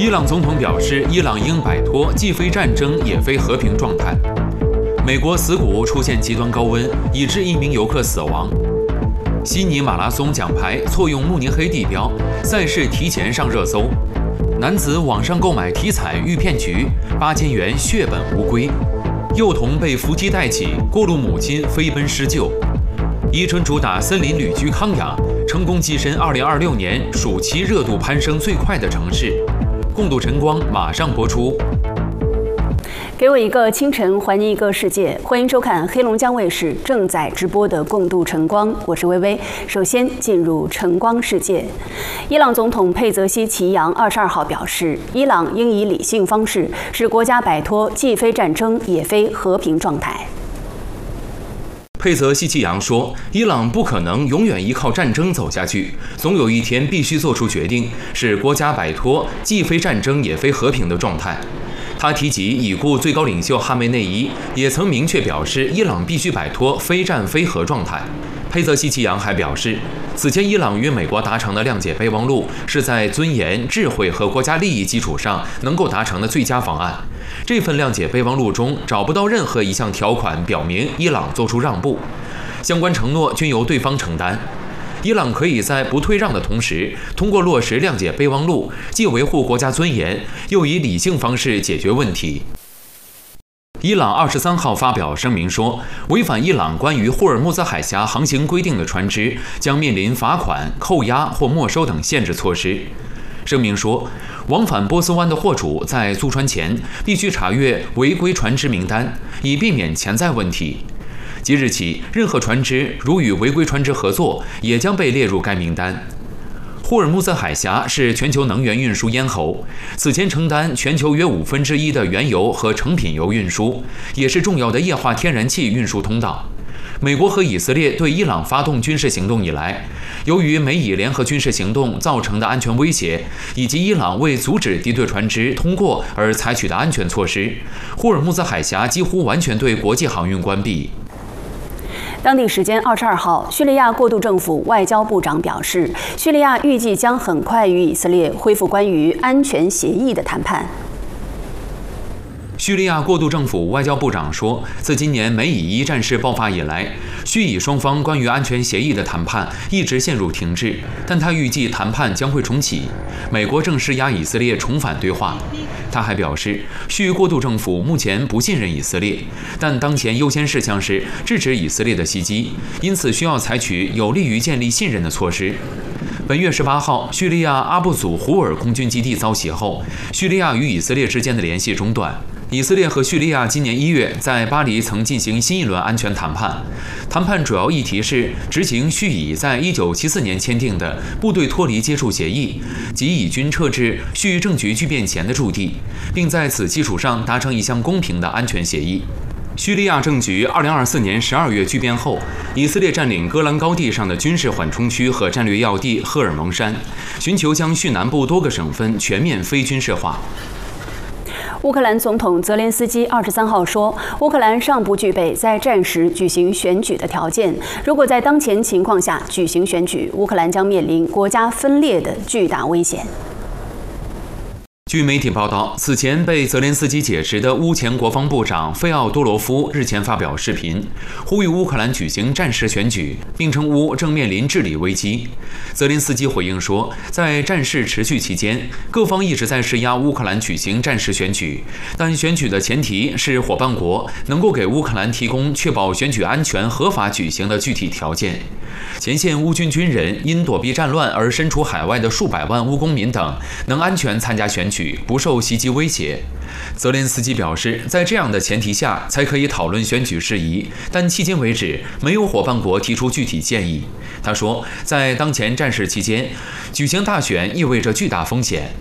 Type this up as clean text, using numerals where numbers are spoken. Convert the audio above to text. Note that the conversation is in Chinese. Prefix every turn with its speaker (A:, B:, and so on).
A: 伊朗总统表示，伊朗应摆脱既非战争也非和平状态。美国死谷出现极端高温，已致1名游客死亡。悉尼马拉松奖牌错用慕尼黑地标，赛事提前上热搜。男子网上购买体彩遇骗局，8000元血本无归。幼童被扶梯带起，过路母亲飞奔施救。伊春主打森林旅居康养，成功跻身2026年暑期热度攀升最快的城市。共度晨光马上播出。
B: 给我一个清晨，还你一个世界。欢迎收看黑龙江卫视正在直播的《共度晨光》，我是薇薇。首先进入晨光世界。伊朗总统佩泽西奇扬22号表示，伊朗应以理性方式使国家摆脱既非战争也非和平状态。
A: 佩泽西奇扬说，伊朗不可能永远依靠战争走下去，总有一天必须做出决定，使国家摆脱既非战争也非和平的状态。他提及，已故最高领袖哈梅内伊也曾明确表示，伊朗必须摆脱非战非和状态。佩泽西奇扬还表示，此前伊朗与美国达成的谅解备忘录是在尊严、智慧和国家利益基础上能够达成的最佳方案。这份谅解备忘录中找不到任何一项条款表明伊朗做出让步，相关承诺均由对方承担。伊朗可以在不退让的同时，通过落实谅解备忘录，既维护国家尊严，又以理性方式解决问题。伊朗23号发表声明说，违反伊朗关于霍尔木兹海峡航行规定的船只将面临罚款、扣押或没收等限制措施。声明说，往返波斯湾的货主在租船前必须查阅违规船只名单，以避免潜在问题。即日起，任何船只如与违规船只合作，也将被列入该名单。霍尔木兹海峡是全球能源运输咽喉，此前承担全球约1/5的原油和成品油运输，也是重要的液化天然气运输通道。美国和以色列对伊朗发动军事行动以来，由于美以联合军事行动造成的安全威胁，以及伊朗为阻止敌对船只通过而采取的安全措施，霍尔木兹海峡几乎完全对国际航运关闭。
B: 当地时间22号，叙利亚过渡政府外交部长表示，叙利亚预计将很快与以色列恢复关于安全协议的谈判。
A: 叙利亚过渡政府外交部长说，自今年美以一战事爆发以来，叙以双方关于安全协议的谈判一直陷入停滞，但他预计谈判将会重启。美国正施压以色列重返对话。他还表示，叙过渡政府目前不信任以色列，但当前优先事项是制止以色列的袭击，因此需要采取有利于建立信任的措施。本月18号，叙利亚阿布祖胡尔空军基地遭袭后，叙利亚与以色列之间的联系中断。以色列和叙利亚今年1月在巴黎曾进行新一轮安全谈判，谈判主要议题是执行叙以在1974年签订的部队脱离接触协议，即以军撤至叙政局巨变前的驻地，并在此基础上达成一项公平的安全协议。叙利亚政局2024年12月巨变后，以色列占领戈兰高地上的军事缓冲区和战略要地赫尔蒙山，寻求将叙南部多个省份全面非军事化。
B: 乌克兰总统泽连斯基23号说，乌克兰尚不具备在战时举行选举的条件。如果在当前情况下举行选举，乌克兰将面临国家分裂的巨大危险。
A: 据媒体报道，此前被泽连斯基解职的乌前国防部长费奥多罗夫日前发表视频，呼吁乌克兰举行战时选举，并称乌正面临治理危机。泽连斯基回应说，在战事持续期间，各方一直在施压乌克兰举行战时选举，但选举的前提是伙伴国能够给乌克兰提供确保选举安全合法举行的具体条件。前线乌军军人因躲避战乱而身处海外的数百万乌公民等，能安全参加选举，不受袭击威胁。泽连斯基表示，在这样的前提下才可以讨论选举事宜，但迄今为止没有伙伴国提出具体建议。他说，在当前战事期间，举行大选意味着巨大风险，